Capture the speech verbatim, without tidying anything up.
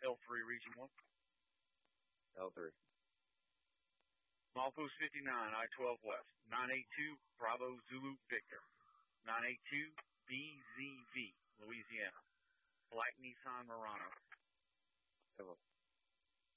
L three region one. L three. Milepost fifty-nine, I twelve West. nine eight two, Bravo Zulu Victor. nine eight two, B Z V, Louisiana. Black Nissan Murano. Come on.